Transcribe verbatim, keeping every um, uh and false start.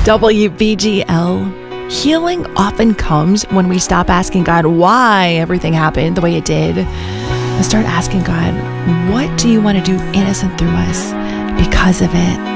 W B G L. Healing often comes when we stop asking God why everything happened the way it did and start asking God, what do you want to do in us and through us because of it?